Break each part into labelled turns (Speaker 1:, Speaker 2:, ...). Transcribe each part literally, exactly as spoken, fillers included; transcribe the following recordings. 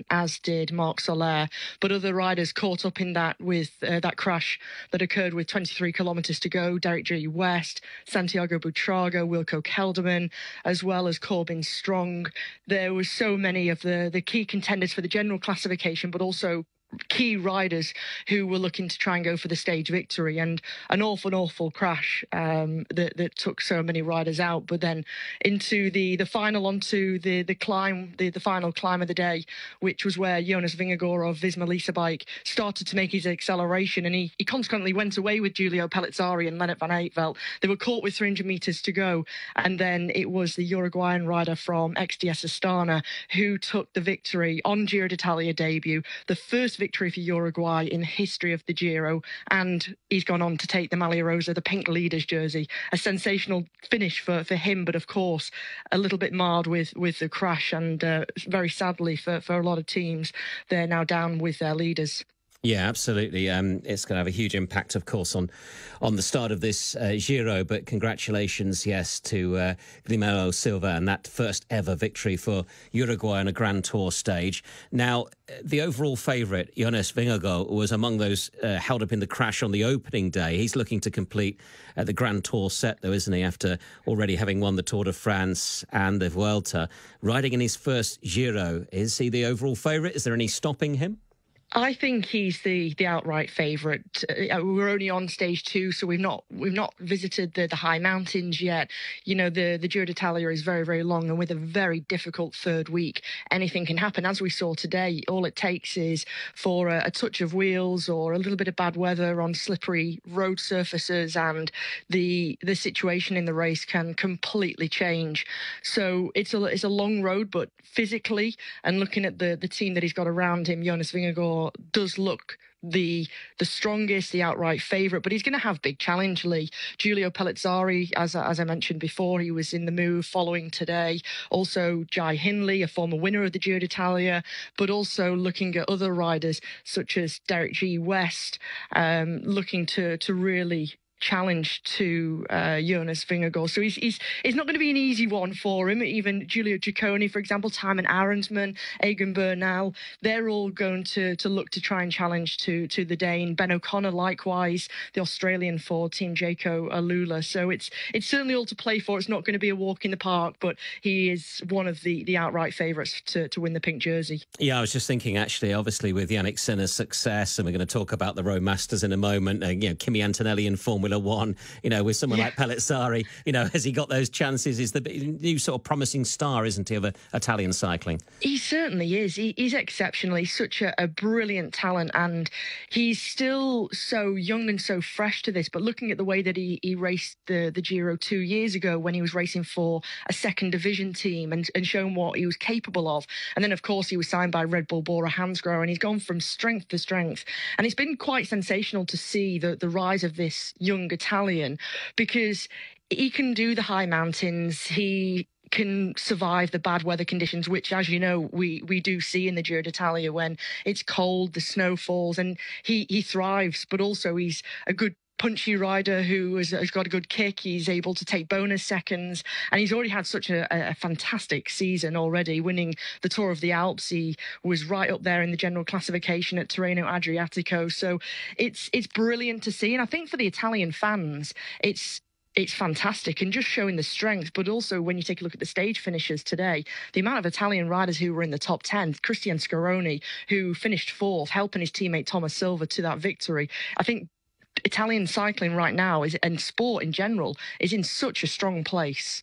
Speaker 1: as did Marc Soler. But other riders caught up in that with uh, that crash that occurred with twenty-three kilometres to go. Derek G. West, Santiago Buitrago, Wilco Kelderman, as well as Corbin Strong. There were so many of the, the key contenders for the general classification, but also key riders who were looking to try and go for the stage victory, and an awful, awful crash um, that, that took so many riders out. But then into the, the final, onto the, the climb, the, the final climb of the day, which was where Jonas Vingegaard of Visma Lease Bike started to make his acceleration, and he, he consequently went away with Giulio Pellizzari and Lennart van Eytvelt. They were caught with three hundred metres to go, and then it was the Uruguayan rider from X D S Astana who took the victory on Giro d'Italia debut, the first victory for Uruguay in the history of the Giro, and he's gone on to take the Maglia Rosa, the pink leaders jersey. A sensational finish for, for him, but of course a little bit marred with, with the crash, and uh, very sadly for, for a lot of teams, they're now down with their leaders.
Speaker 2: Yeah, absolutely. Um, it's going to have a huge impact, of course, on on the start of this uh, Giro. But congratulations, yes, to uh, Glimero Silva and that first ever victory for Uruguay on a Grand Tour stage. Now, the overall favourite, Jonas Vingegaard, was among those uh, held up in the crash on the opening day. He's looking to complete uh, the Grand Tour set, though, isn't he, after already having won the Tour de France and the Vuelta. Riding in his first Giro, is he the overall favourite? Is there any stopping him?
Speaker 1: I think he's the the outright favourite. Uh, we're only on stage two, so we've not we've not visited the, the high mountains yet. You know, the the Giro d'Italia is very, very long, and with a very difficult third week, anything can happen. As we saw today, all it takes is for a, a touch of wheels or a little bit of bad weather on slippery road surfaces, and the the situation in the race can completely change. So it's a it's a long road, but physically, and looking at the the team that he's got around him, Jonas Vingegaard does look the the strongest, the outright favourite, but he's going to have big challenge, Lee. Giulio Pellizzari, as, as I mentioned before, he was in the move following today. Also, Jai Hindley, a former winner of the Giro d'Italia, but also looking at other riders such as Derek G. West, um, looking to to really challenge to uh, Jonas Vingegaard. So he's, he's it's not going to be an easy one for him. Even Giulio Ciccone, for example, Timon Arensman, Egan Bernal, they're all going to to look to try and challenge to to the Dane. Ben O'Connor, likewise, the Australian for Team Jayco Alula. So it's it's certainly all to play for. It's not going to be a walk in the park, but he is one of the the outright favourites to, to win the pink jersey.
Speaker 2: Yeah, I was just thinking, actually, obviously, with Yannick Sinner's success, and we're going to talk about the Rome Masters in a moment, uh, you know, Kimi Antonelli in Formula One, you know, with someone yeah. like Pellizzari, you know, has he got those chances? Is the new sort of promising star, isn't he, of uh, Italian cycling?
Speaker 1: He certainly is. He, he's exceptional. He's such a, a brilliant talent, and he's still so young and so fresh to this. But looking at the way that he, he raced the, the Giro two years ago when he was racing for a second division team and, and showing what he was capable of. And then, of course, he was signed by Red Bull Bora Hansgrohe, and he's gone from strength to strength. And it's been quite sensational to see the, the rise of this young Italian, because he can do the high mountains. He can survive the bad weather conditions, which, as you know, we we do see in the Giro d'Italia when it's cold, the snow falls, and he he thrives. But also he's a good punchy rider who has, has got a good kick. He's able to take bonus seconds, and he's already had such a, a fantastic season already, winning the Tour of the Alps. He was right up there in the general classification at Tirreno Adriatico. So it's it's brilliant to see, and I think for the Italian fans, it's it's fantastic and just showing the strength. But also, when you take a look at the stage finishers today, the amount of Italian riders who were in the top ten, Christian Scaroni, who finished fourth, helping his teammate Thomas Silva to that victory. I think Italian cycling right now is, and sport in general, is in such a strong place.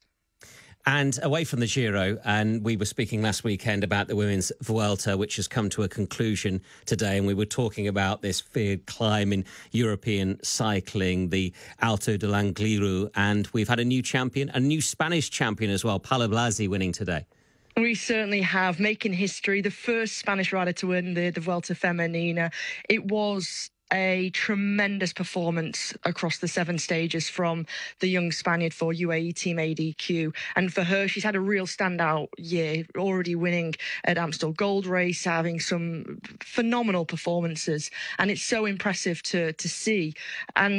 Speaker 2: And away from the Giro, and we were speaking last weekend about the women's Vuelta, which has come to a conclusion today, and we were talking about this feared climb in European cycling, the Alto de l'Angliru, and we've had a new champion, a new Spanish champion as well, Paula Blasi, winning today.
Speaker 1: We certainly have, making history, the first Spanish rider to win the, the Vuelta Femenina. It was a tremendous performance across the seven stages from the young Spaniard for U A E Team A D Q. And for her, she's had a real standout year, already winning at Amstel Gold Race, having some phenomenal performances. And it's so impressive to to see. And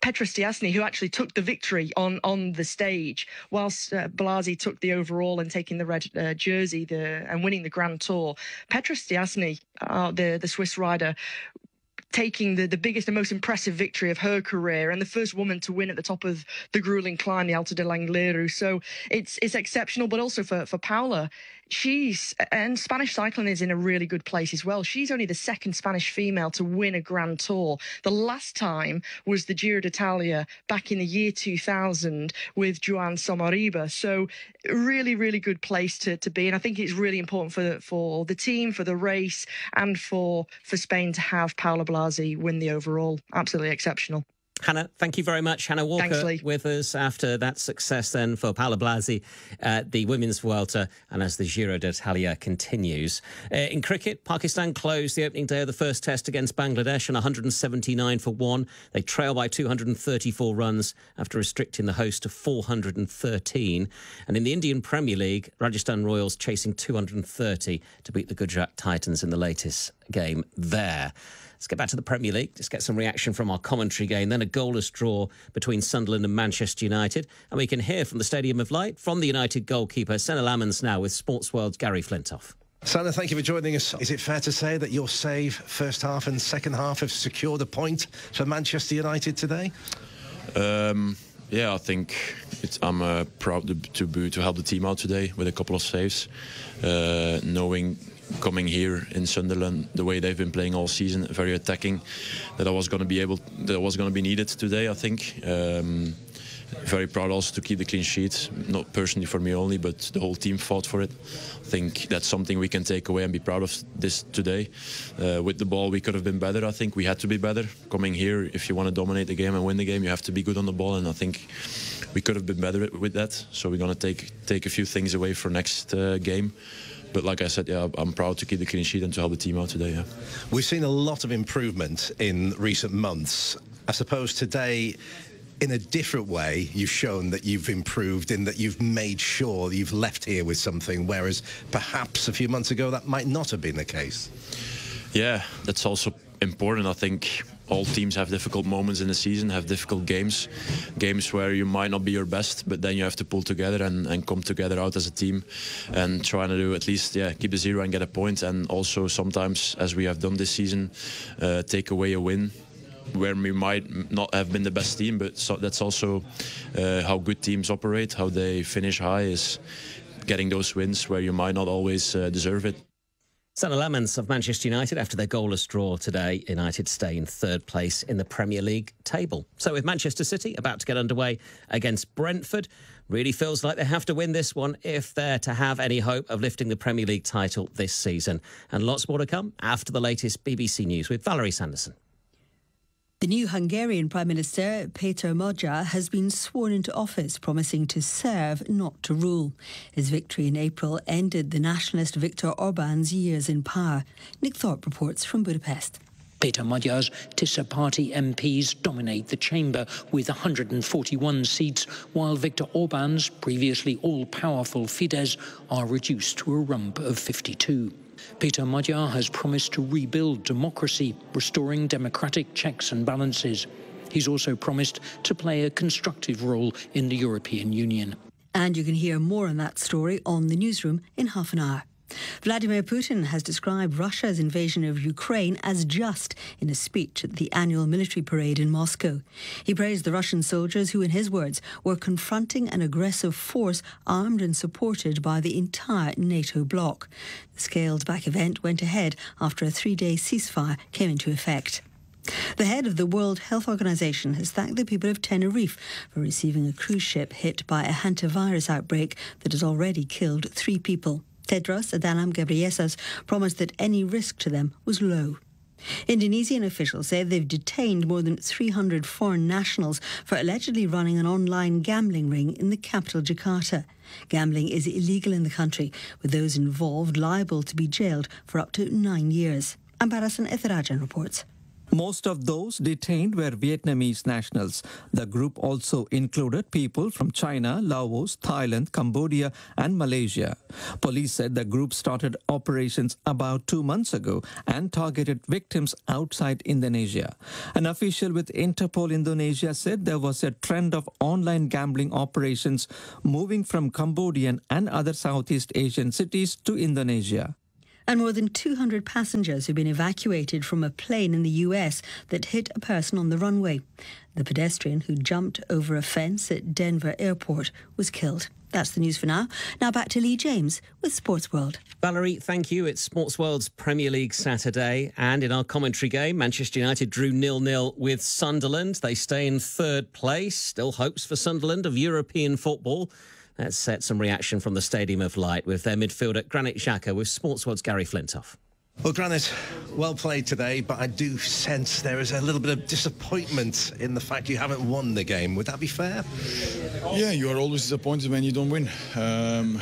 Speaker 1: Petra Stiassny, who actually took the victory on, on the stage, whilst uh, Blasi took the overall and taking the red uh, jersey the, and winning the Grand Tour. Petra Stiassny, uh, the, the Swiss rider, taking the, the biggest and most impressive victory of her career and the first woman to win at the top of the grueling climb, the Alto de Langleru. So it's it's exceptional, but also for, for Paula, she's, and Spanish cycling is in a really good place as well. She's only the second Spanish female to win a Grand Tour. The last time was the Giro d'Italia back in the year two thousand with Joan Somariba. So really, really good place to, to be. And I think it's really important for, for the team, for the race, and for, for Spain to have Paula Blasi win the overall. Absolutely exceptional.
Speaker 2: Hannah, thank you very much. Hannah Walker
Speaker 1: Thanks,
Speaker 2: with us after that success then for Paula Blasi at the Women's Vuelta and as the Giro d'Italia continues. Uh, in cricket, Pakistan closed the opening day of the first test against Bangladesh on one hundred seventy-nine for one. They trail by two hundred thirty-four runs after restricting the host to four hundred thirteen. And in the Indian Premier League, Rajasthan Royals chasing two hundred thirty to beat the Gujarat Titans in the latest game there. Let's get back to the Premier League. Just get some reaction from our commentary game. Then a goalless draw between Sunderland and Manchester United. And we can hear from the Stadium of Light from the United goalkeeper, Senna Lamans, now with Sports World's Gary Flintoff.
Speaker 3: Senna, thank you for joining us. Is it fair to say that your save first half and second half have secured a point for Manchester United today?
Speaker 4: Um... Yeah, I think it's, I'm uh, proud to, to be, to help the team out today with a couple of saves. Uh, knowing coming here in Sunderland, the way they've been playing all season, very attacking, that I was going to be able, that was going to be needed today. I think. Um, Very proud also to keep the clean sheet, not personally for me only, but the whole team fought for it. I think that's something we can take away and be proud of this today. Uh, with the ball, we could have been better. I think we had to be better. Coming here, if you want to dominate the game and win the game, you have to be good on the ball, and I think we could have been better with that. So we're going to take take a few things away for next uh, game. But like I said, yeah, I'm proud to keep the clean sheet and to help the team out today. Yeah.
Speaker 3: We've seen a lot of improvement in recent months. I suppose today, in a different way, you've shown that you've improved in that you've made sure you've left here with something, whereas perhaps a few months ago that might not have been the case.
Speaker 4: Yeah, that's also important. I think all teams have difficult moments in the season, have difficult games, games where you might not be your best, but then you have to pull together and, and come together out as a team and trying to do at least, yeah, keep the zero and get a point. And also sometimes, as we have done this season, uh, take away a win where we might not have been the best team, but so that's also uh, how good teams operate, how they finish high, is getting those wins where you might not always uh, deserve it.
Speaker 2: Senna Lamans of Manchester United after their goalless draw today. United stay in third place in the Premier League table. So with Manchester City about to get underway against Brentford, really feels like they have to win this one if they're to have any hope of lifting the Premier League title this season. And lots more to come after the latest B B C News with Valerie Sanderson.
Speaker 5: The new Hungarian Prime Minister, Péter Magyar, has been sworn into office, promising to serve, not to rule. His victory in April ended the nationalist Viktor Orbán's years in power. Nick Thorpe reports from Budapest.
Speaker 6: Péter Magyar's Tisza party M Ps dominate the chamber with one hundred forty-one seats, while Viktor Orbán's previously all-powerful Fidesz are reduced to a rump of fifty-two. Péter Magyar has promised to rebuild democracy, restoring democratic checks and balances. He's also promised to play a constructive role in the European Union.
Speaker 5: And you can hear more on that story on the newsroom in half an hour. Vladimir Putin has described Russia's invasion of Ukraine as just in a speech at the annual military parade in Moscow. He praised the Russian soldiers who, in his words, were confronting an aggressive force armed and supported by the entire NATO bloc. The scaled-back event went ahead after a three-day ceasefire came into effect. The head of the World Health Organization has thanked the people of Tenerife for receiving a cruise ship hit by a hantavirus outbreak that has already killed three people. Tedros Adhanom Ghebreyesus promised that any risk to them was low. Indonesian officials say they've detained more than three hundred foreign nationals for allegedly running an online gambling ring in the capital, Jakarta. Gambling is illegal in the country, with those involved liable to be jailed for up to nine years. Ambarasan Ethirajan reports.
Speaker 7: Most of those detained were Vietnamese nationals. The group also included people from China, Laos, Thailand, Cambodia and Malaysia. Police said the group started operations about two months ago and targeted victims outside Indonesia. An official with Interpol Indonesia said there was a trend of online gambling operations moving from Cambodian and other Southeast Asian cities to Indonesia.
Speaker 5: And more than two hundred passengers have been evacuated from a plane in the U S that hit a person on the runway. The pedestrian who jumped over a fence at Denver Airport was killed. That's the news for now. Now back to Lee James with Sports World.
Speaker 2: Valerie, thank you. It's Sports World's Premier League Saturday. And in our commentary game, Manchester United drew nil nil with Sunderland. They stay in third place. Still hopes for Sunderland of European football. Let's set some reaction from the Stadium of Light with their midfielder Granit Xhaka with Sports World's Gary Flintoff.
Speaker 3: Well, Granit, well played today, but I do sense there is a little bit of disappointment in the fact you haven't won the game. Would that be fair?
Speaker 8: Yeah, you are always disappointed when you don't win. Um,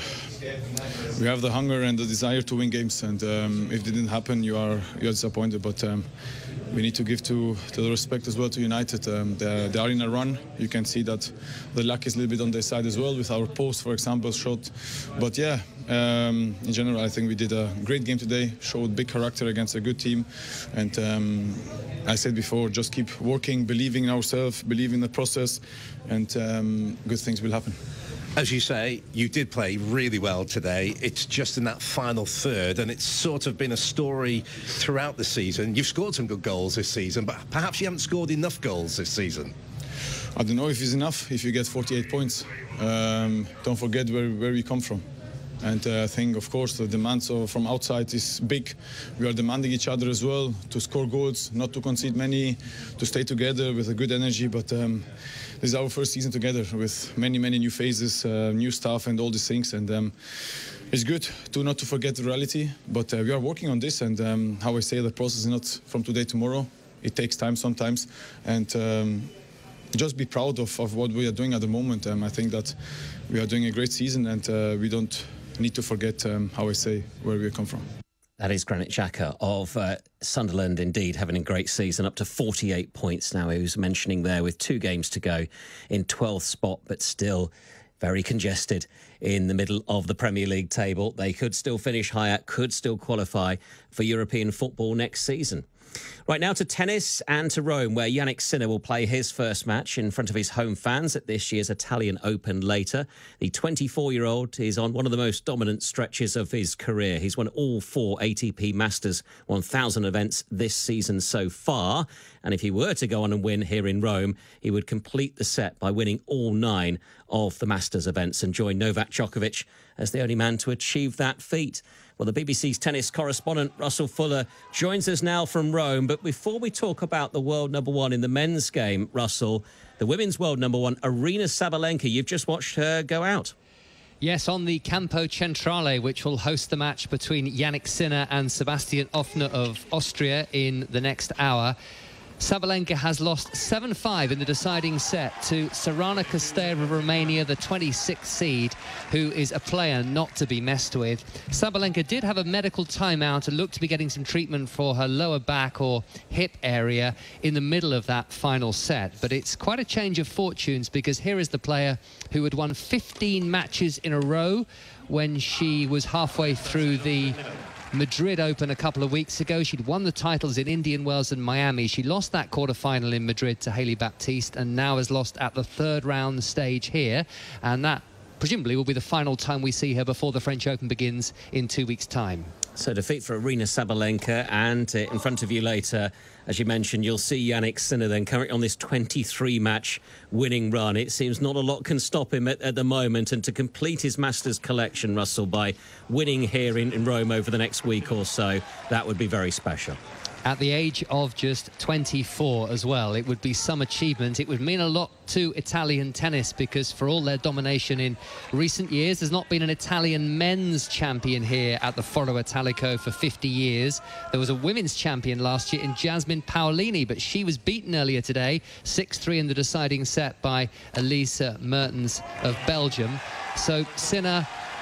Speaker 8: we have the hunger and the desire to win games, and um, if it didn't happen, you are you are disappointed. But um, we need to give to, to the respect as well to United. Um, they, they are in a run. You can see that the luck is a little bit on their side as well with our post, for example, shot. But yeah, um, in general, I think we did a great game today, showed big character against a good team. And um, I said before, just keep working, believing in ourselves, believing in the process, and um, good things will happen.
Speaker 3: As you say, you did play really well today. It's just in that final third, and it's sort of been a story throughout the season. You've scored some good goals this season, but perhaps you haven't scored enough goals this season.
Speaker 8: I don't know if it's enough if you get forty-eight points. Um, don't forget where, where we come from. And uh, I think, of course, the demand from outside is big. We are demanding each other as well to score goals, not to concede many, to stay together with a good energy. But um, this is our first season together with many, many new faces, uh, new staff and all these things. And um, it's good to not to forget the reality. But uh, we are working on this. And um, how I say, the process is not from today, tomorrow. It takes time sometimes. And um, just be proud of, of what we are doing at the moment. Um, I think that we are doing a great season, and uh, we don't need to forget, um, how I say, where we come from.
Speaker 2: That is Granit Xhaka of uh, Sunderland, indeed, having a great season, up to forty-eight points now. He was mentioning there with two games to go in twelfth spot, but still very congested in the middle of the Premier League table. They could still finish higher, could still qualify for European football next season. Right now to tennis and to Rome, where Jannik Sinner will play his first match in front of his home fans at this year's Italian Open later. The twenty-four-year-old is on one of the most dominant stretches of his career. He's won all four A T P Masters one thousand events this season so far. And if he were to go on and win here in Rome, he would complete the set by winning all nine of the Masters events and join Novak Djokovic as the only man to achieve that feat. Well, the B B C's tennis correspondent Russell Fuller joins us now from Rome. But before we talk about the world number one in the men's game, Russell, the women's world number one, Aryna Sabalenka, you've just watched her go out.
Speaker 9: Yes, on the Campo Centrale, which will host the match between Jannik Sinner and Sebastian Ofner of Austria in the next hour. Sabalenka has lost seven five in the deciding set to Sorana Cîrstea of Romania, the twenty-sixth seed, who is a player not to be messed with. Sabalenka did have a medical timeout and looked to be getting some treatment for her lower back or hip area in the middle of that final set. But it's quite a change of fortunes, because here is the player who had won fifteen matches in a row when she was halfway through the Madrid Open a couple of weeks ago. She'd won the titles in Indian Wells and Miami. She lost that quarter-final in Madrid to Hailey Baptiste, and now has lost at the third round stage here. And that presumably will be the final time we see her before the French Open begins in two weeks' time.
Speaker 2: So defeat for Aryna Sabalenka, and uh, in front of you later, as you mentioned, you'll see Jannik Sinner then currently on this twenty-three match winning run. It seems not a lot can stop him at, at the moment, and to complete his Masters collection, Russell, by winning here in, in Rome over the next week or so, that would be very special.
Speaker 9: At the age of just twenty-four as well, it would be some achievement. It would mean a lot to Italian tennis, because for all their domination in recent years, there's not been an Italian men's champion here at the Foro Italico for fifty years. There was a women's champion last year in Jasmine Paolini, but she was beaten earlier today, six three in the deciding set by Elise Mertens of Belgium. So Sinner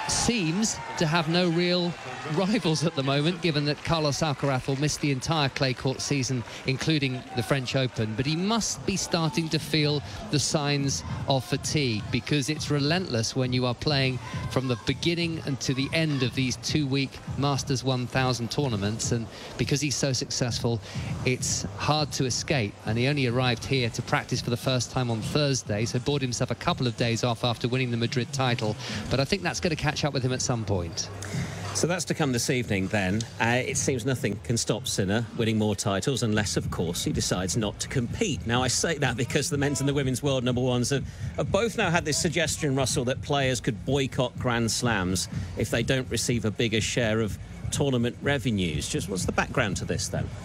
Speaker 9: seems to have no real rivals at the moment, given that Carlos Alcaraz will miss the entire clay court season, including the French Open. But he must be starting to feel the signs of fatigue, because it's relentless when you are playing from the beginning and to the end of these two-week Masters one thousand tournaments. And because he's so successful, it's hard to escape. And he only arrived here to practice for the first time on Thursday, so bought himself a couple of days off after winning the Madrid title. But I think that's going to catch up with him at some point.
Speaker 2: So that's to come this evening then. Uh, it seems nothing can stop Sinner winning more titles unless, of course, he decides not to compete. Now, I say that because the men's and the women's world number ones have, have both now had this suggestion, Russell, that players could boycott Grand Slams if they don't receive a bigger share of tournament revenues. Just what's the background to this, then?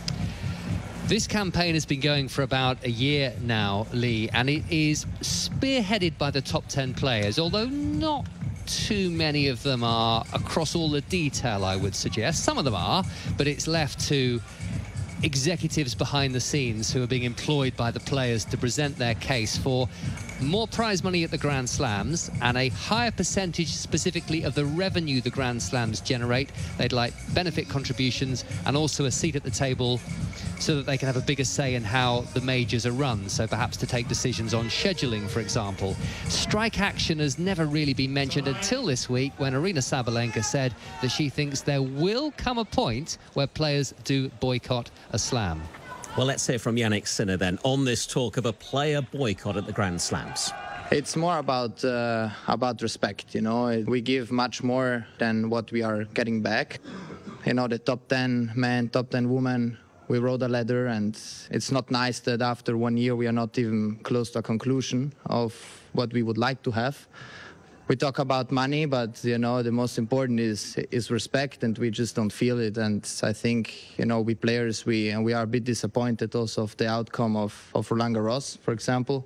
Speaker 9: This campaign has been going for about a year now, Lee, and it is spearheaded by the top ten players, although not too many of them are across all the detail, I would suggest. Some of them are, but it's left to executives behind the scenes who are being employed by the players to present their case for more prize money at the Grand Slams and a higher percentage specifically of the revenue the Grand Slams generate. They'd like benefit contributions and also a seat at the table so that they can have a bigger say in how the majors are run, so perhaps to take decisions on scheduling, for example. Strike action has never really been mentioned until this week, when Aryna Sabalenka said that she thinks there will come a point where players do boycott a slam.
Speaker 2: Well, let's hear from Jannik Sinner then on this talk of a player boycott at the Grand Slams.
Speaker 10: It's more about uh, about respect, you know. We give much more than what we are getting back. You know, the top ten men, top ten women, we wrote a letter, and it's not nice that after one year we are not even close to a conclusion of what we would like to have. We talk about money, but, you know, the most important is is respect, and we just don't feel it. And I think, you know, we players, we and we are a bit disappointed also of the outcome of, of Roland Garros, for example.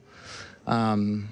Speaker 10: Um,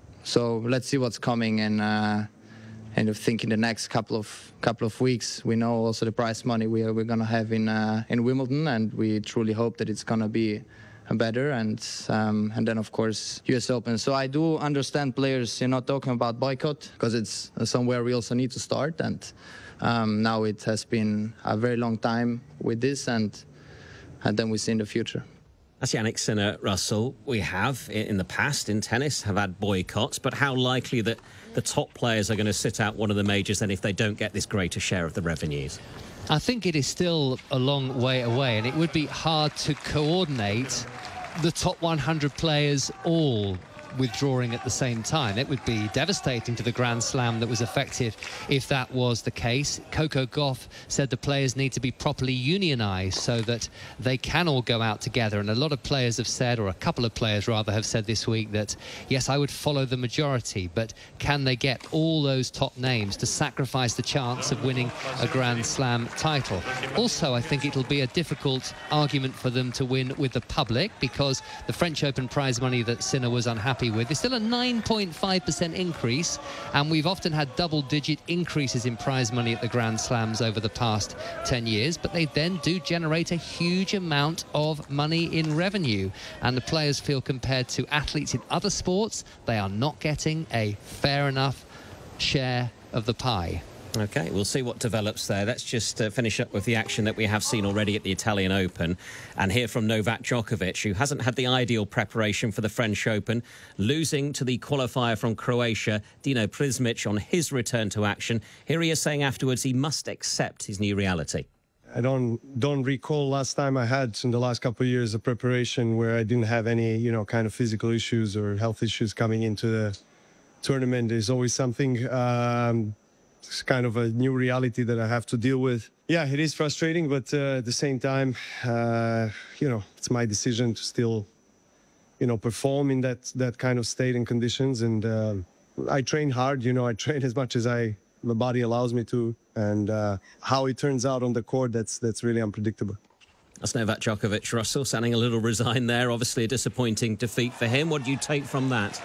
Speaker 10: so let's see what's coming, and uh, and I think in the next couple of couple of weeks we know also the prize money we are we're gonna have in uh, in Wimbledon, and we truly hope that it's gonna be better, and um, and then of course U S Open. So I do understand players, you know, talking about boycott, because it's somewhere we also need to start, and um, now it has been a very long time with this, and and then we see in the future.
Speaker 2: That's Jannik Sinner, Russell. We have, in the past, in tennis, have had boycotts, but how likely that the top players are going to sit out one of the majors then if they don't get this greater share of the revenues?
Speaker 9: I think it is still a long way away, and it would be hard to coordinate the top one hundred players all withdrawing at the same time. It would be devastating to the Grand Slam that was affected if that was the case. Coco Gauff said the players need to be properly unionized so that they can all go out together, and a lot of players have said, or a couple of players rather have said this week, that yes, I would follow the majority, but can they get all those top names to sacrifice the chance of winning a Grand Slam title? Also, I think it'll be a difficult argument for them to win with the public, because the French Open prize money that Sinner was unhappy with is still a nine point five percent increase, and we've often had double-digit increases in prize money at the Grand Slams over the past ten years, but they then do generate a huge amount of money in revenue, and the players feel compared to athletes in other sports, they are not getting a fair enough share of the pie.
Speaker 2: OK, we'll see what develops there. Let's just uh, finish up with the action that we have seen already at the Italian Open and hear from Novak Djokovic, who hasn't had the ideal preparation for the French Open, losing to the qualifier from Croatia, Dino Prismic, on his return to action. Here he is saying afterwards he must accept his new reality.
Speaker 11: I don't don't recall last time I had in the last couple of years a preparation where I didn't have any, you know, kind of physical issues or health issues coming into the tournament. There's always something... Um, It's kind of a new reality that I have to deal with. Yeah, it is frustrating, but uh, at the same time, uh, you know, it's my decision to still, you know, perform in that that kind of state and conditions. And uh, I train hard, you know, I train as much as I my body allows me to. And uh, how it turns out on the court, that's that's really unpredictable.
Speaker 2: That's Novak Djokovic. Russell sounding a little resigned there. Obviously a disappointing defeat for him. What do you take from that?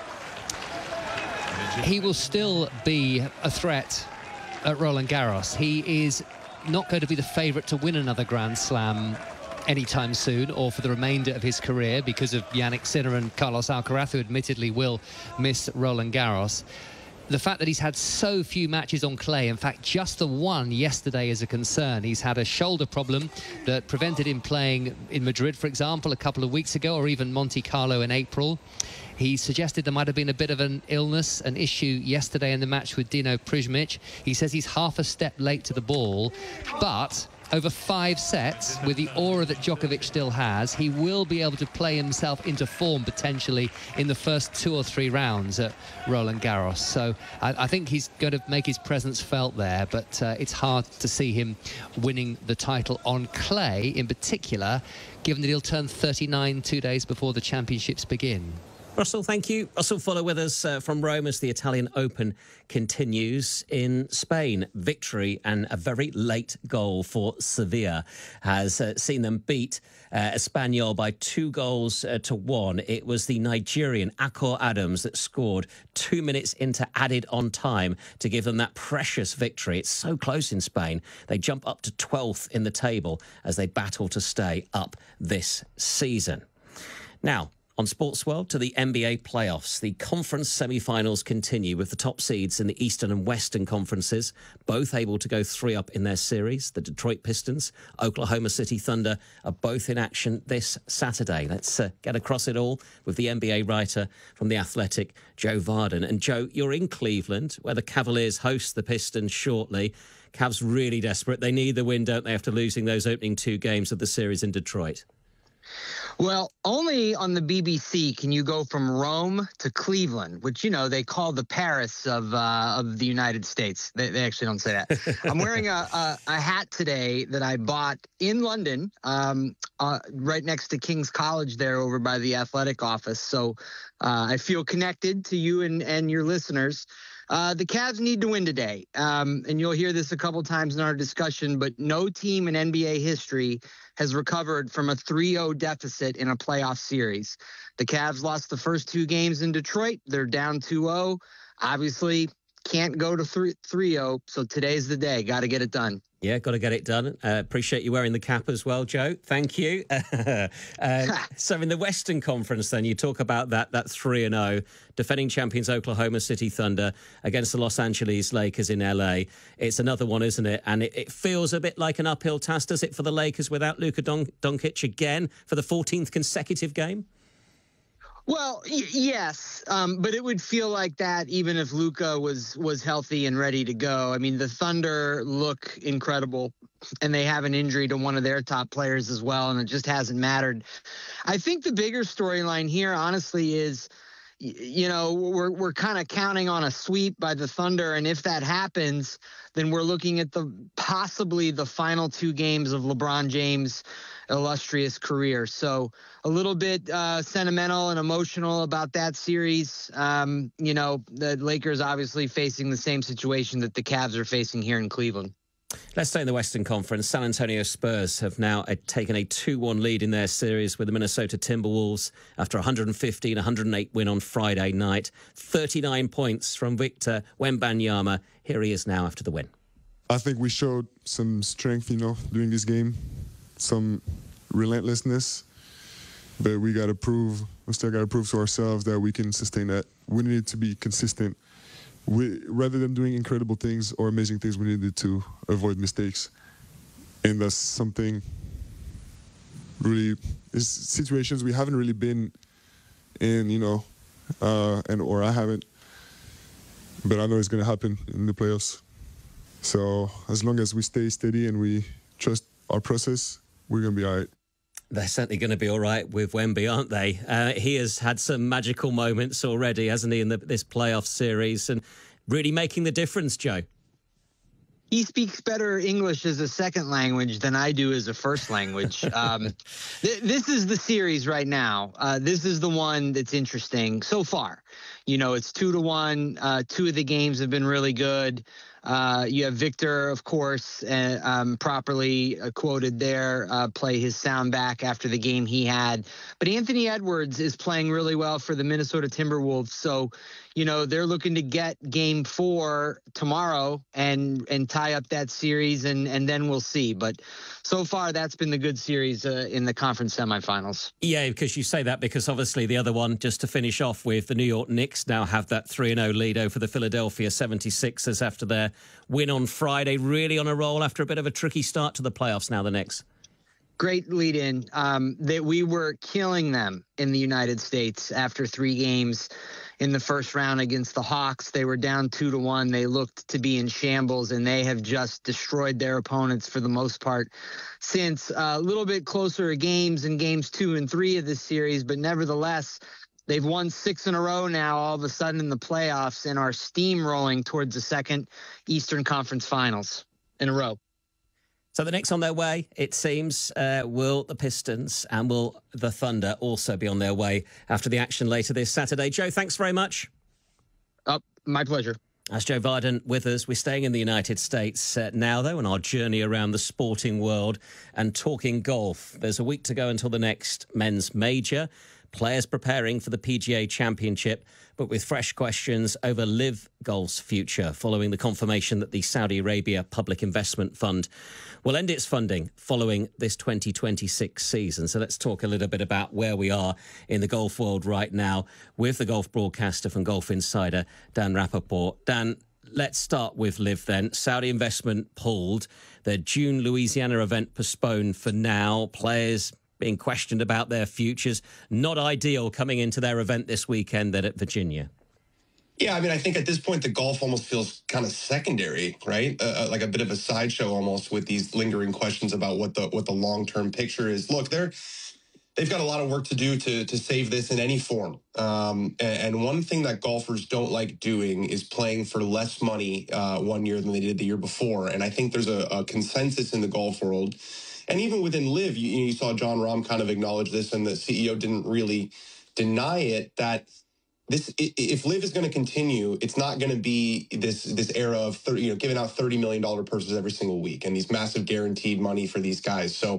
Speaker 9: He will still be a threat at Roland Garros. He is not going to be the favourite to win another Grand Slam anytime soon, or for the remainder of his career, because of Jannik Sinner and Carlos Alcaraz, who admittedly will miss Roland Garros. the fact that he's had so few matches on clay, in fact, just the one yesterday is a concern. He's had a shoulder problem that prevented him playing in Madrid, for example, a couple of weeks ago, or even Monte Carlo in April. He suggested there might have been a bit of an illness, an issue yesterday in the match with Dino Prizmic. He says he's half a step late to the ball, but over five sets, with the aura that Djokovic still has, he will be able to play himself into form potentially in the first two or three rounds at Roland Garros. So I, I think he's going to make his presence felt there, but uh, it's hard to see him winning the title on clay in particular, given that he'll turn thirty-nine two days before the championships begin.
Speaker 2: Russell, thank you. Russell, follow with us uh, from Rome as the Italian Open continues in Spain. Victory and a very late goal for Sevilla has uh, seen them beat uh, Espanyol by two goals uh, to one. It was the Nigerian Akor Adams that scored two minutes into added on time to give them that precious victory. It's so close in Spain. They jump up to twelfth in the table as they battle to stay up this season. Now, on Sports World, to the N B A playoffs. The conference semi-finals continue with the top seeds in the Eastern and Western conferences, both able to go three up in their series. The Detroit Pistons, Oklahoma City Thunder are both in action this Saturday. Let's uh, get across it all with the N B A writer from The Athletic, Joe Varden. And Joe, you're in Cleveland, where the Cavaliers host the Pistons shortly. Cavs really desperate. They need the win, don't they, after losing those opening two games of the series in Detroit?
Speaker 12: Well, only on the B B C can you go from Rome to Cleveland, which, you know, they call the Paris of uh, of the United States. They, they actually don't say that. I'm wearing a, a, a hat today that I bought in London, um, uh, right next to King's College there over by the athletic office. So uh, I feel connected to you and, and your listeners. Uh, the Cavs need to win today, um, and you'll hear this a couple times in our discussion, but no team in N B A history has recovered from a three oh deficit in a playoff series. The Cavs lost the first two games in Detroit. They're down two oh. Obviously, can't go to three oh, so today's the day. Got to get it done.
Speaker 2: Yeah, got to get it done. Uh, appreciate you wearing the cap as well, Joe. Thank you. uh, so in the Western Conference, then, you talk about that that three and oh, defending champions Oklahoma City Thunder against the Los Angeles Lakers in L A. It's another one, isn't it? And it, it feels a bit like an uphill task, does it, for the Lakers without Luka Don- Doncic again for the fourteenth consecutive game?
Speaker 12: Well, y- yes, um, but it would feel like that even if Luka was was healthy and ready to go. I mean, the Thunder look incredible, and they have an injury to one of their top players as well, and it just hasn't mattered. I think the bigger storyline here, honestly, is, you know, we're we're kind of counting on a sweep by the Thunder, and if that happens, then we're looking at the possibly the final two games of LeBron James' illustrious career. So a little bit uh, sentimental and emotional about that series. Um, you know, the Lakers obviously facing the same situation that the Cavs are facing here in Cleveland.
Speaker 2: Let's stay in the Western Conference. San Antonio Spurs have now uh, taken a two one lead in their series with the Minnesota Timberwolves after a one fifteen one oh eight win on Friday night. thirty-nine points from Victor Wembanyama. Here he is now after the win.
Speaker 13: I think we showed some strength, you know, during this game, some relentlessness, but we got to prove, we still got to prove to ourselves that we can sustain that. We need to be consistent. We, rather than doing incredible things or amazing things, we needed to avoid mistakes. And that's something really, is situations we haven't really been in, you know, uh, and or I haven't, but I know it's going to happen in the playoffs. So as long as we stay steady and we trust our process, we're going to be all right.
Speaker 2: They're certainly going to be all right with Wemby, aren't they? Uh, he has had some magical moments already, hasn't he, in the, this playoff series, and really making the difference, Joe.
Speaker 12: He speaks better English as a second language than I do as a first language. um, th- this is the series right now. Uh, this is the one that's interesting so far. You know, it's two to one. Uh, two of the games have been really good. Uh, you have Victor, of course, uh, um, properly uh, quoted there, uh, play his sound back after the game he had. But Anthony Edwards is playing really well for the Minnesota Timberwolves. So, you know, they're looking to get game four tomorrow and and tie up that series, and, and then we'll see. But so far, that's been the good series uh, in the conference semifinals.
Speaker 2: Yeah, because you say that because obviously the other one, just to finish off with, the New York Knicks now have that three and oh lead over the Philadelphia seventy-sixers after their win on Friday. Really on a roll after a bit of a tricky start to the playoffs now, the Knicks.
Speaker 12: Great lead in. Um, that we were killing them in the United States after three games in the first round against the Hawks. They were down two to one. They looked to be in shambles, and they have just destroyed their opponents for the most part since. Uh, a little bit closer games in games two and three of this series, but nevertheless, they've won six in a row now all of a sudden in the playoffs and are steamrolling towards the second Eastern Conference Finals in a row.
Speaker 2: So the Knicks on their way, it seems. Uh, will the Pistons and will the Thunder also be on their way after the action later this Saturday? Joe, thanks very much.
Speaker 12: Oh, my pleasure.
Speaker 2: That's Joe Varden with us. We're staying in the United States uh, now, though, on our journey around the sporting world and talking golf. There's a week to go until the next men's major. Players preparing for the P G A Championship, but with fresh questions over Live Golf's future following the confirmation that the Saudi Arabia Public Investment Fund will end its funding following this twenty twenty-six season. So let's talk a little bit about where we are in the golf world right now with the golf broadcaster from Golf Insider, Dan Rappaport. Dan, let's start with Live then. Saudi investment pulled. Their June Louisiana event postponed for now. Players being questioned about their futures. Not ideal coming into their event this weekend then at Virginia.
Speaker 14: Yeah, I mean, I think at this point, the golf almost feels kind of secondary, right? Uh, like a bit of a sideshow almost with these lingering questions about what the what the long-term picture is. Look, they're, they've got a lot of work to do to, to save this in any form. Um, and, and one thing that golfers don't like doing is playing for less money uh, one year than they did the year before. And I think there's a, a consensus in the golf world. And even within Live, you, you saw John Rahm kind of acknowledge this, and the C E O didn't really deny it, that this, if Live is going to continue, it's not going to be this this era of thirty, you know, giving out thirty million dollars purses every single week and these massive guaranteed money for these guys. So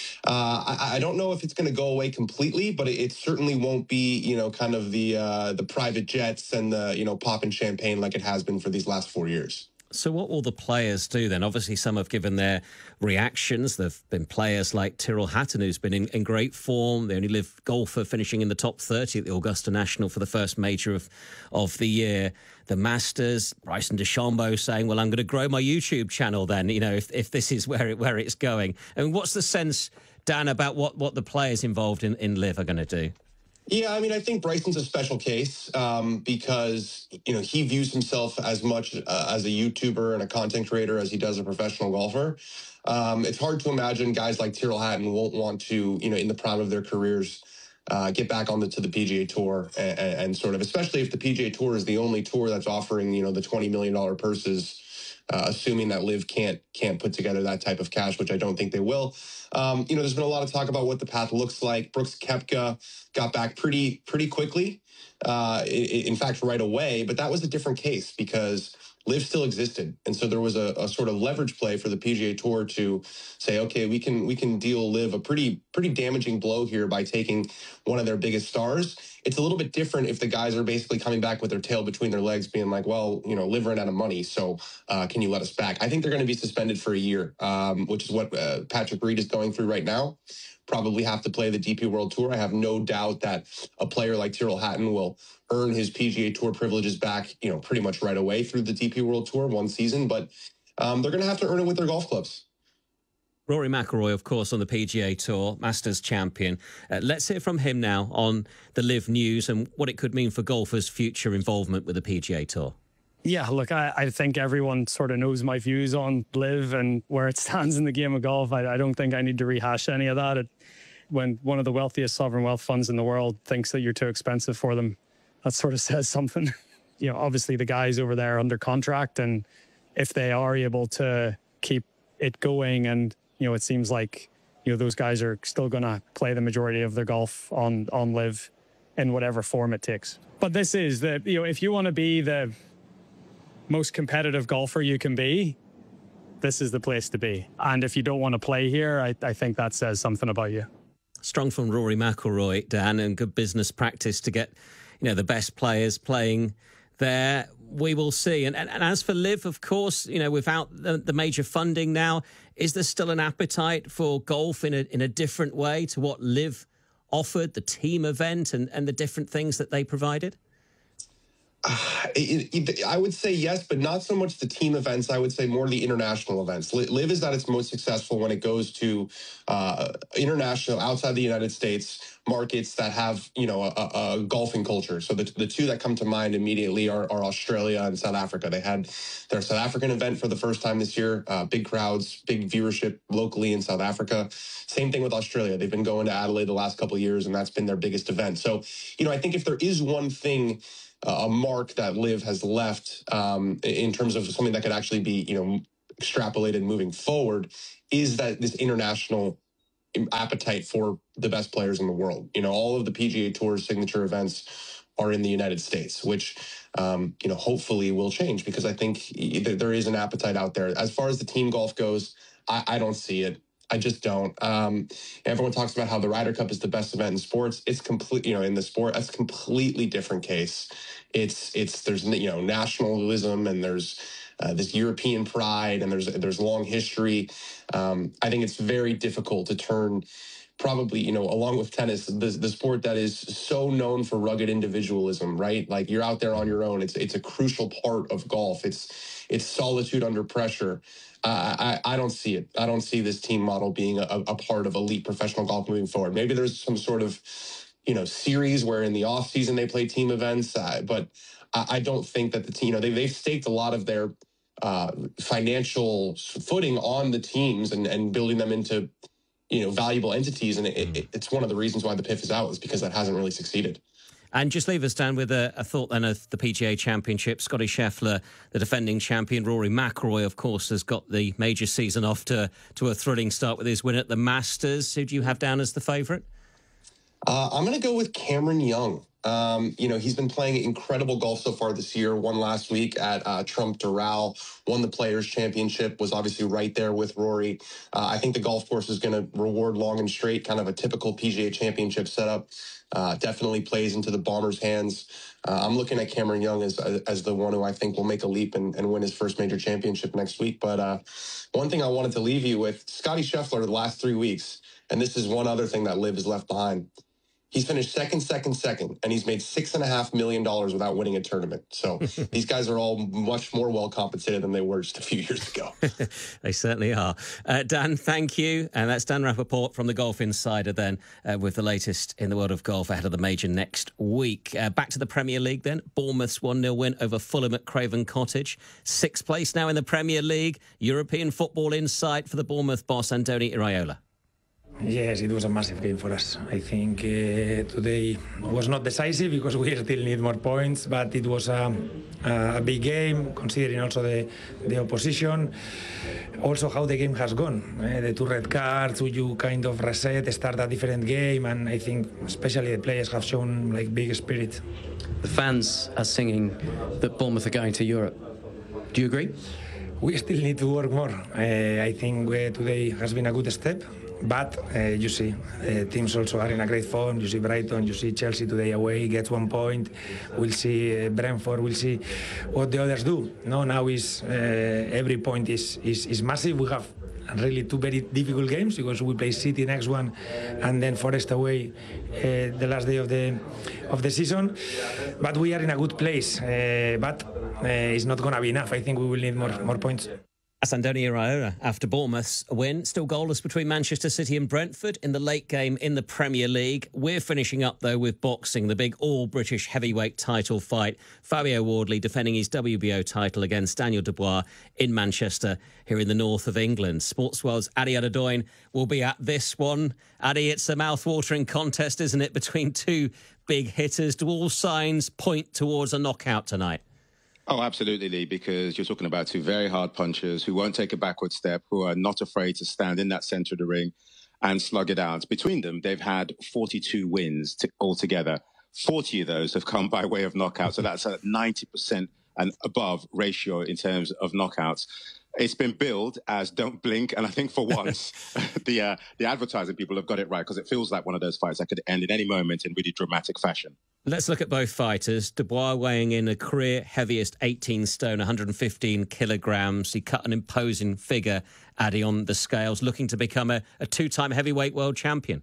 Speaker 14: uh, I, I don't know if it's going to go away completely, but it, it certainly won't be, you know, kind of the uh, the private jets and the, you know, popping champagne like it has been for these last four years.
Speaker 2: So what will the players do then? Obviously, some have given their reactions. There have been players like Tyrrell Hatton, who's been in, in great form. The only Live golfer finishing in the top thirty at the Augusta National for the first major of, of the year. The Masters, Bryson DeChambeau saying, well, I'm going to grow my YouTube channel then, you know, if, if this is where it, where it's going. I mean, what's the sense, Dan, about what, what the players involved in, in Live are going to do?
Speaker 14: Yeah, I mean, I think Bryson's a special case um, because, you know, he views himself as much uh, as a YouTuber and a content creator as he does a professional golfer. Um, it's hard to imagine guys like Tyrrell Hatton won't want to, you know, in the prime of their careers, uh, get back on the, to the P G A Tour and, and sort of, especially if the P G A Tour is the only tour that's offering, you know, the twenty million dollars purses, uh, assuming that Live can't can't put together that type of cash, which I don't think they will. Um, you know, there's been a lot of talk about what the path looks like. Brooks Koepka got back pretty pretty quickly, uh, in, in fact, right away. But that was a different case because Live still existed, and so there was a, a sort of leverage play for the P G A Tour to say, okay, we can we can deal Live a pretty pretty damaging blow here by taking one of their biggest stars. It's a little bit different if the guys are basically coming back with their tail between their legs, being like, well, you know, Live ran out of money, so uh, can you let us back? I think they're going to be suspended for a year, um, which is what uh, Patrick Reed is going through right now. Probably have to play the D P World Tour. I have no doubt that a player like Tyrrell Hatton will earn his P G A Tour privileges back, you know, pretty much right away through the D P World Tour one season. But um, they're going to have to earn it with their golf clubs.
Speaker 2: Rory McIlroy, of course, on the P G A Tour, Masters champion. Uh, let's hear from him now on the Live News and what it could mean for golfers' future involvement with the P G A Tour.
Speaker 15: Yeah, look, I, I think everyone sort of knows my views on Live and where it stands in the game of golf. I, I don't think I need to rehash any of that. It, when one of the wealthiest sovereign wealth funds in the world thinks that you're too expensive for them, that sort of says something. You know, obviously the guys over there are under contract, and if they are able to keep it going, and, you know, it seems like, you know, those guys are still going to play the majority of their golf on, on Live in whatever form it takes. But this is the, you know, if you want to be the most competitive golfer you can be, this is the place to be. And if you don't want to play here, I, I think that says something about you.
Speaker 2: Strong from Rory McIlroy, Dan, and good business practice to get, you know, the best players playing there. We will see. And, and, and as for Liv, of course, you know, without the, the major funding now, is there still an appetite for golf in a in a different way to what Liv offered, the team event and, and the different things that they provided?
Speaker 14: Uh, it, it, I would say yes, but not so much the team events. I would say more the international events. Liv is at its most successful when it goes to uh, international, outside the United States, markets that have, you know, a, a golfing culture. So the, the two that come to mind immediately are, are Australia and South Africa. They had their South African event for the first time this year. Uh, big crowds, big viewership locally in South Africa. Same thing with Australia. They've been going to Adelaide the last couple of years, and that's been their biggest event. So, you know, I think if there is one thing, Uh, a mark that Liv has left um, in terms of something that could actually be, you know, extrapolated moving forward, is that this international appetite for the best players in the world. You know, all of the P G A Tour's signature events are in the United States, which, um, you know, hopefully will change, because I think there is an appetite out there. As far as the team golf goes, I, I don't see it. I just don't. Um, everyone talks about how the Ryder Cup is the best event in sports. It's complete, you know, in the sport, that's a completely different case. It's, it's, there's, you know, nationalism, and there's uh, this European pride, and there's, there's long history. Um, I think it's very difficult to turn, probably, you know, along with tennis, the, the sport that is so known for rugged individualism, right? Like, you're out there on your own. It's, it's a crucial part of golf. It's, it's solitude under pressure. Uh, I, I don't see it. I don't see this team model being a, a part of elite professional golf moving forward. Maybe there's some sort of, you know, series where in the off season they play team events, uh, but I, I don't think that the team, you know, they, they've staked a lot of their uh, financial footing on the teams and, and building them into, you know, valuable entities. And it, it, it's one of the reasons why the P I F is out, is because that hasn't really succeeded.
Speaker 2: And just leave us down with a, a thought then of the P G A Championship. Scotty Scheffler, the defending champion. Rory McIlroy, of course, has got the major season off to, to a thrilling start with his win at the Masters. Who do you have down as the favourite?
Speaker 14: Uh, I'm going to go with Cameron Young. Um, you know, he's been playing incredible golf so far this year. Won last week at uh, Trump Doral, won the Players' Championship, was obviously right there with Rory. Uh, I think the golf course is going to reward long and straight, kind of a typical P G A Championship setup. Uh, definitely plays into the Bombers' hands. Uh, I'm looking at Cameron Young as as the one who I think will make a leap and, and win his first major championship next week. But uh, one thing I wanted to leave you with, Scotty Scheffler the last three weeks, and this is one other thing that Liv has left behind. He's finished second, second, second, and he's made six and a half million dollars without winning a tournament. So these guys are all much more well compensated than they were just a few years ago.
Speaker 2: They certainly are. Uh, Dan, thank you. And that's Dan Rappaport from the Golf Insider then, uh, with the latest in the world of golf ahead of the major next week. Uh, back to the Premier League then. Bournemouth's one nil win over Fulham at Craven Cottage. Sixth place now in the Premier League. European football in sight for the Bournemouth boss, Andoni Iraola.
Speaker 16: Yes, it was a massive game for us. I think uh, today was not decisive because we still need more points, but it was a, a big game, considering also the, the opposition. Also how the game has gone. Uh, the two red cards, you kind of reset, start a different game, and I think especially the players have shown like big spirit.
Speaker 17: The fans are singing that Bournemouth are going to Europe. Do you agree?
Speaker 16: We still need to work more. Uh, I think uh, today has been a good step. But uh, you see, uh, teams also are in a great form. You see Brighton, you see Chelsea today away, gets one point. We'll see uh, Brentford, we'll see what the others do. No, now is uh, every point is, is, is massive. We have really two very difficult games because we play City next one and then Forest away uh, the last day of the of the season. But we are in a good place. Uh, but uh, it's not going to be enough. I think we will need more more points.
Speaker 2: That's Andoni Iraola after Bournemouth's win. Still goalless between Manchester City and Brentford in the late game in the Premier League. We're finishing up, though, with boxing, the big all-British heavyweight title fight. Fabio Wardley defending his W B O title against Daniel Dubois in Manchester, here in the north of England. Sportsworld's Adi Adedoyin will be at this one. Adi, it's a mouth-watering contest, isn't it, between two big hitters? Do all signs point towards a knockout tonight?
Speaker 18: Oh, absolutely, Lee, because you're talking about two very hard punchers who won't take a backward step, who are not afraid to stand in that centre of the ring and slug it out. Between them, they've had forty-two wins to, altogether. forty of those have come by way of knockout, so that's a ninety percent and above ratio in terms of knockouts. It's been billed as don't blink, and I think for once the uh, the advertising people have got it right, because it feels like one of those fights that could end in any moment in really dramatic fashion.
Speaker 2: Let's look at both fighters. Dubois weighing in a career heaviest eighteen stone, one hundred fifteen kilograms. He cut an imposing figure, Adi, on the scales, looking to become a, a two-time heavyweight world champion.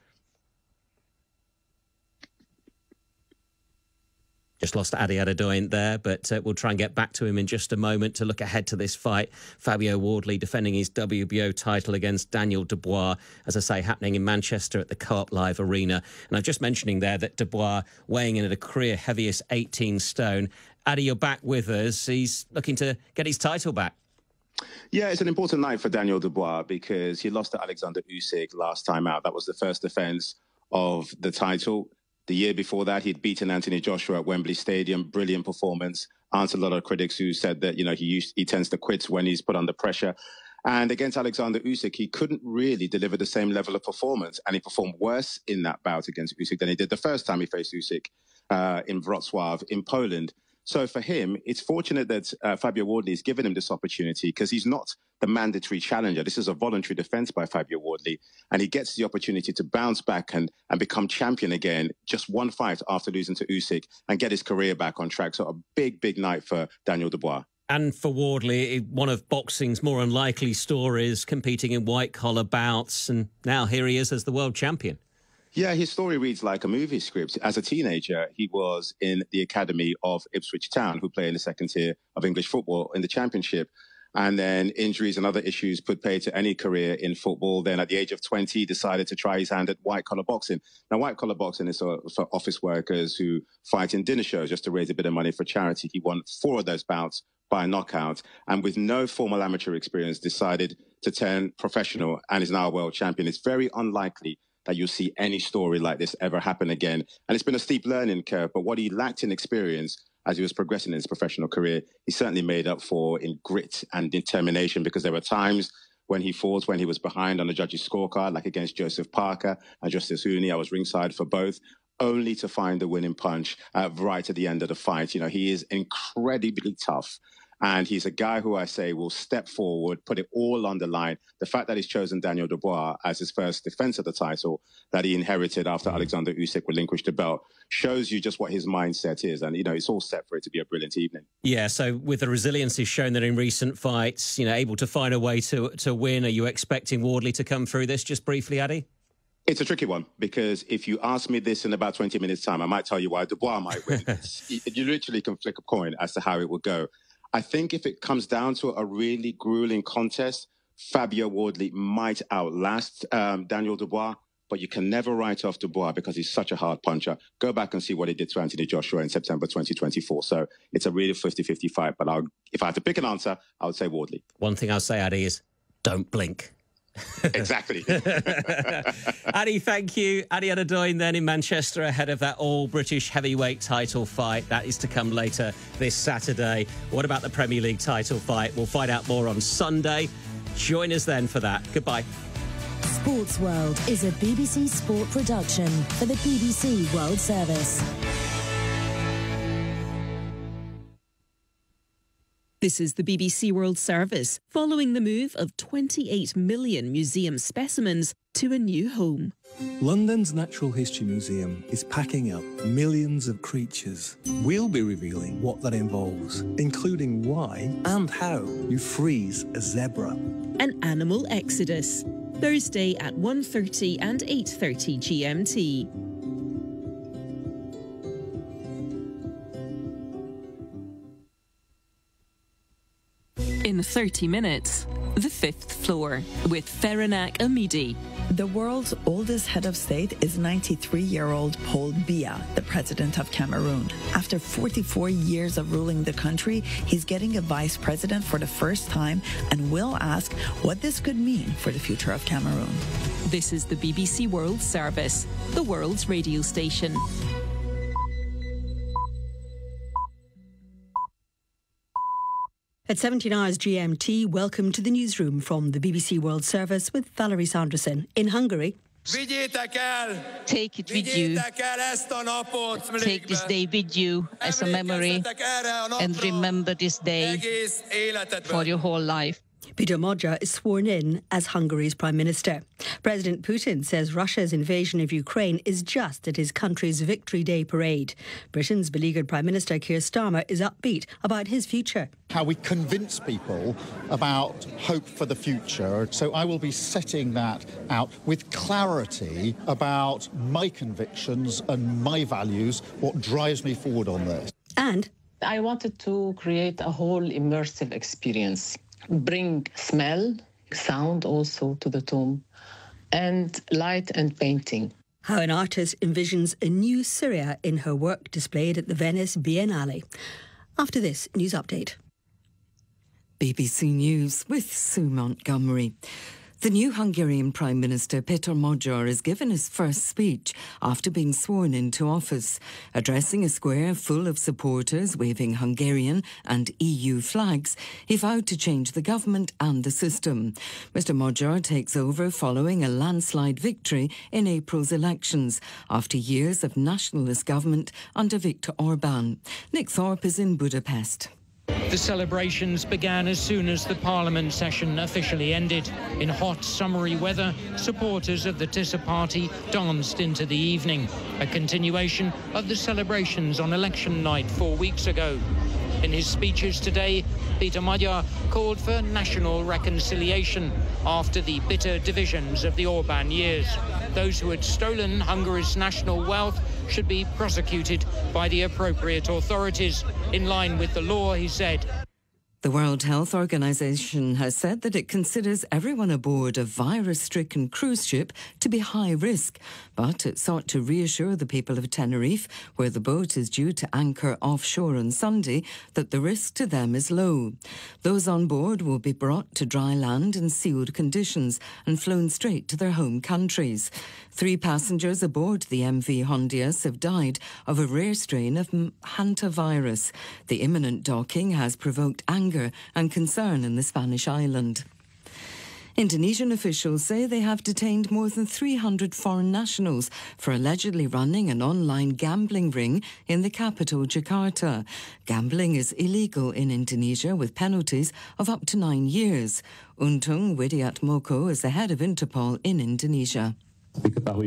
Speaker 2: Just lost Adi Adedoyin there, but uh, we'll try and get back to him in just a moment to look ahead to this fight. Fabio Wardley defending his W B O title against Daniel Dubois, as I say, happening in Manchester at the Co-op Live Arena. And I'm just mentioning there that Dubois weighing in at a career heaviest eighteen stone. Adi, you're back with us. He's looking to get his title back.
Speaker 18: Yeah, it's an important night for Daniel Dubois because he lost to Alexander Usyk last time out. That was the first defense of the title. The year before that, he'd beaten Anthony Joshua at Wembley Stadium. Brilliant performance. Answered a lot of critics who said that, you know, he used, he tends to quit when he's put under pressure. And against Alexander Usyk, he couldn't really deliver the same level of performance. And he performed worse in that bout against Usyk than he did the first time he faced Usyk uh, in Wrocław in Poland. So for him, it's fortunate that uh, Fabio Wardley has given him this opportunity because he's not the mandatory challenger. This is a voluntary defense by Fabio Wardley, and he gets the opportunity to bounce back and, and become champion again, just one fight after losing to Usyk, and get his career back on track. So a big, big night for Daniel Dubois.
Speaker 2: And for Wardley, one of boxing's more unlikely stories, competing in white-collar bouts, and now here he is as the world champion.
Speaker 18: Yeah, his story reads like a movie script. As a teenager, he was in the academy of Ipswich Town, who play in the second tier of English football in the Championship. And then injuries and other issues put pay to any career in football. Then at the age of twenty, he decided to try his hand at white-collar boxing. Now, white-collar boxing is for office workers who fight in dinner shows just to raise a bit of money for charity. He won four of those bouts by knockout, and with no formal amateur experience, decided to turn professional and is now a world champion. It's very unlikely that you'll see any story like this ever happen again. And it's been a steep learning curve, but what he lacked in experience as he was progressing in his professional career, he certainly made up for in grit and determination, because there were times when he fought, when he was behind on the judges' scorecard, like against Joseph Parker and Justice Hooney. I was ringside for both, only to find the winning punch uh, right at the end of the fight. You know, he is incredibly tough. And he's a guy who I say will step forward, put it all on the line. The fact that he's chosen Daniel Dubois as his first defense of the title that he inherited after Alexander Usyk relinquished the belt shows you just what his mindset is. And, you know, it's all set for it to be a brilliant evening.
Speaker 2: Yeah, so with the resilience he's shown that in recent fights, you know, able to find a way to, to win, are you expecting Wardley to come through this just briefly, Adi?
Speaker 18: It's a tricky one, because if you ask me this in about twenty minutes' time, I might tell you why Dubois might win. You literally can flick a coin as to how it would go. I think if it comes down to a really grueling contest, Fabio Wardley might outlast um, Daniel Dubois, but you can never write off Dubois because he's such a hard puncher. Go back and see what he did to Anthony Joshua in September twenty twenty-four. So it's a really fifty fifty fight, but I'll, if I had to pick an answer, I would say Wardley.
Speaker 2: One thing I'll say, Adi, is don't blink.
Speaker 18: Exactly.
Speaker 2: Adi, thank you. Adi Adedoyin then in Manchester ahead of that all-British heavyweight title fight. That is to come later this Saturday. What about the Premier League title fight? We'll find out more on Sunday. Join us then for that. Goodbye.
Speaker 19: Sports World is a B B C Sport production for the B B C World Service.
Speaker 20: This is the B B C World Service, following the move of twenty-eight million museum specimens to a new home.
Speaker 21: London's Natural History Museum is packing up millions of creatures. We'll be revealing what that involves, including why and how you freeze a zebra.
Speaker 20: An animal exodus, Thursday at one thirty and eight thirty G M T. In thirty minutes, the fifth floor with Farenak Amidi.
Speaker 22: The world's oldest head of state is ninety-three-year-old Paul Biya, the president of Cameroon. After forty-four years of ruling the country, he's getting a vice president for the first time, and we'll ask what this could mean for the future of Cameroon.
Speaker 20: This is the B B C World Service, the world's radio station.
Speaker 5: At seventeen hours G M T, welcome to the newsroom from the B B C World Service with Valerie Sanderson. In Hungary,
Speaker 1: Take it with you. Take this day with you as a memory and remember this day for your whole life.
Speaker 5: Peter Magyar is sworn in as Hungary's Prime Minister. President Putin says Russia's invasion of Ukraine is just at his country's Victory Day parade. Britain's beleaguered Prime Minister Keir Starmer is upbeat about his future.
Speaker 4: How we convince people about hope for the future. So I will be setting that out with clarity about my convictions and my values, what drives me forward on this.
Speaker 5: And
Speaker 23: I wanted to create a whole immersive experience. Bring smell, sound also to the tomb, and light and painting.
Speaker 5: How an artist envisions a new Syria in her work displayed at the Venice Biennale. After this news update.
Speaker 24: B B C News with Sue Montgomery. The new Hungarian Prime Minister Peter Magyar has given his first speech after being sworn into office. Addressing a square full of supporters waving Hungarian and E U flags, he vowed to change the government and the system. Mister Magyar takes over following a landslide victory in April's elections after years of nationalist government under Viktor Orbán. Nick Thorpe is in Budapest.
Speaker 6: The celebrations began as soon as the Parliament session officially ended. In hot, summery weather, supporters of the Tisza party danced into the evening, a continuation of the celebrations on election night four weeks ago. In his speeches today, Peter Magyar called for national reconciliation after the bitter divisions of the Orbán years. Those who had stolen Hungary's national wealth should be prosecuted by the appropriate authorities. In line with the law, he said.
Speaker 24: The World Health Organization has said that it considers everyone aboard a virus-stricken cruise ship to be high risk, but it sought to reassure the people of Tenerife, where the boat is due to anchor offshore on Sunday, that the risk to them is low. Those on board will be brought to dry land in sealed conditions and flown straight to their home countries. Three passengers aboard the M V Hondias have died of a rare strain of hantavirus. The imminent docking has provoked anger and concern in the Spanish island. Indonesian officials say they have detained more than three hundred foreign nationals for allegedly running an online gambling ring in the capital, Jakarta. Gambling is illegal in Indonesia with penalties of up to nine years. Untung Widiatmoko is the head of Interpol in Indonesia.
Speaker 25: We know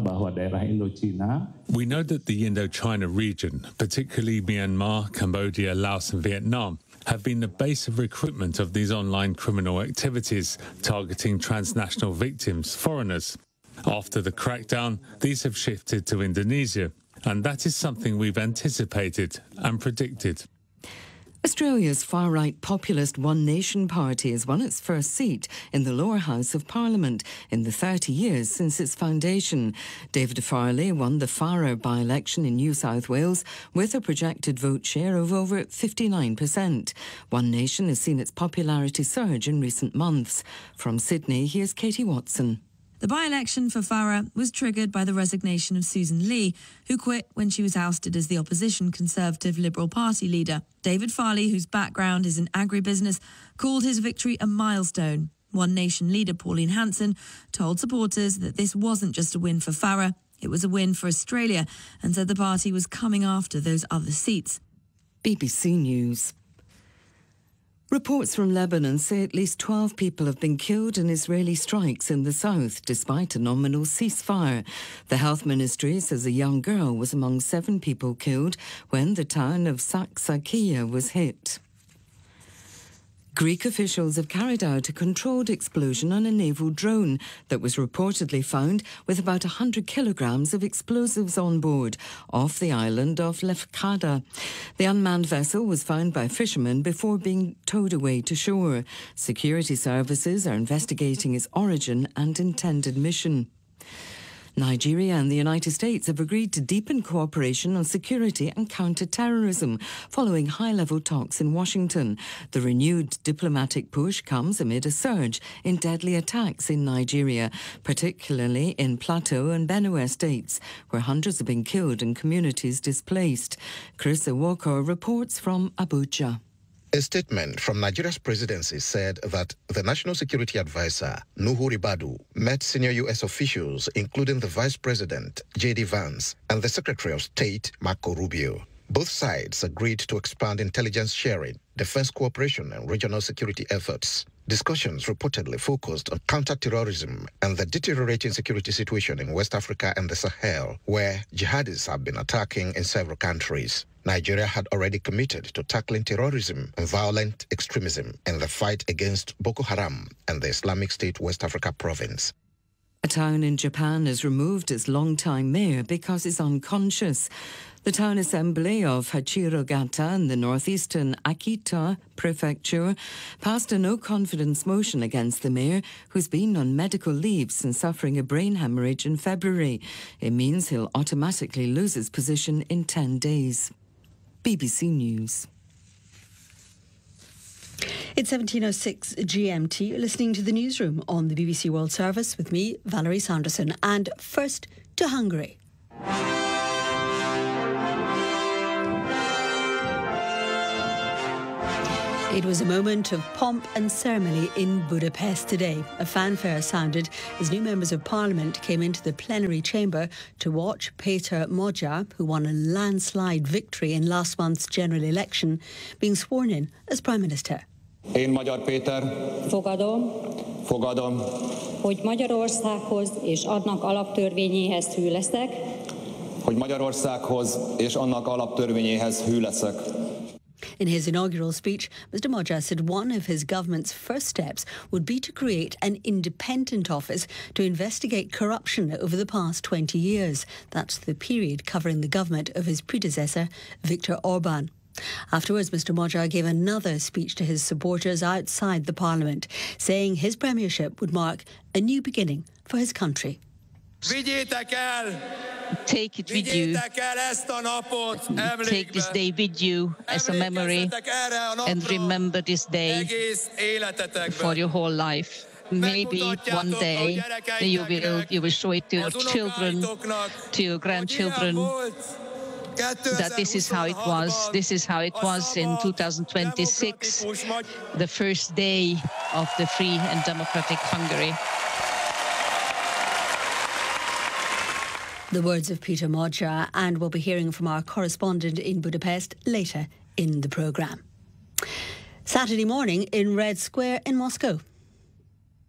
Speaker 25: that the Indochina region, particularly Myanmar, Cambodia, Laos and Vietnam, have been the base of recruitment of these online criminal activities, targeting transnational victims, foreigners. After the crackdown, these have shifted to Indonesia, and that is something we've anticipated and predicted.
Speaker 24: Australia's far-right populist One Nation Party has won its first seat in the lower house of Parliament in the thirty years since its foundation. David Farley won the Farrer by-election in New South Wales with a projected vote share of over fifty-nine percent. One Nation has seen its popularity surge in recent months. From Sydney, here's Katie Watson.
Speaker 26: The by-election for Farrer was triggered by the resignation of Susan Lee, who quit when she was ousted as the opposition Conservative Liberal Party leader. David Farley, whose background is in agribusiness, called his victory a milestone. One Nation leader Pauline Hanson told supporters that this wasn't just a win for Farrer, it was a win for Australia, and said the party was coming after those other seats.
Speaker 24: B B C News. Reports from Lebanon say at least twelve people have been killed in Israeli strikes in the south, despite a nominal ceasefire. The health ministry says a young girl was among seven people killed when the town of Saksakia was hit. Greek officials have carried out a controlled explosion on a naval drone that was reportedly found with about one hundred kilograms of explosives on board off the island of Lefkada. The unmanned vessel was found by fishermen before being towed away to shore. Security services are investigating its origin and intended mission. Nigeria and the United States have agreed to deepen cooperation on security and counter-terrorism following high-level talks in Washington. The renewed diplomatic push comes amid a surge in deadly attacks in Nigeria, particularly in Plateau and Benue states, where hundreds have been killed and communities displaced. Chris Owoko reports from Abuja.
Speaker 3: A statement from Nigeria's presidency said that the National Security Advisor, Nuhu Ribadu, met senior U S officials, including the Vice President, J D Vance, and the Secretary of State, Marco Rubio. Both sides agreed to expand intelligence sharing, defense cooperation, and regional security efforts. Discussions reportedly focused on counter-terrorism and the deteriorating security situation in West Africa and the Sahel, where jihadis have been attacking in several countries. Nigeria had already committed to tackling terrorism and violent extremism in the fight against Boko Haram and the Islamic State West Africa province.
Speaker 24: A town in Japan has removed its longtime mayor because he's unconscious. The town assembly of Hachirogata in the northeastern Akita prefecture passed a no-confidence motion against the mayor, who's been on medical leave since suffering a brain hemorrhage in February. It means he'll automatically lose his position in ten days. B B C News.
Speaker 5: It's seventeen oh six G M T. You're listening to the newsroom on the B B C World Service with me, Valerie Sanderson. And first to Hungary. It was a moment of pomp and ceremony in Budapest today. A fanfare sounded as new members of parliament came into the plenary chamber to watch Péter Magyar, who won a landslide victory in last month's general election, being sworn in as Prime Minister.
Speaker 7: Én Magyar Péter.
Speaker 8: Fogadom.
Speaker 7: Fogadom.
Speaker 8: Hogy Magyarországhoz és annak alaptörvényéhez hű leszek.
Speaker 7: Hogy Magyarországhoz és annak alaptörvényéhez hű leszek.
Speaker 5: In his inaugural speech, Mister Magyar said one of his government's first steps would be to create an independent office to investigate corruption over the past twenty years. That's the period covering the government of his predecessor, Viktor Orban. Afterwards, Mister Magyar gave another speech to his supporters outside the parliament, saying his premiership would mark a new beginning for his country.
Speaker 1: Take it with you. Take this day with you as a memory and remember this day for your whole life. Maybe one day you will, you will show it to your children, to your grandchildren, that this is how it was. This is how it was in two thousand twenty-six, the first day of the free and democratic Hungary.
Speaker 5: The words of Péter Magyar, and we'll be hearing from our correspondent in Budapest later in the programme. Saturday morning in Red Square in Moscow.